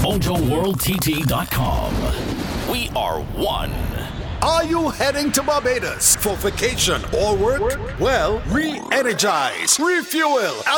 MotoWorldTT.com. We are one. Are you heading to Barbados for vacation or work? Well, re-energize, refuel,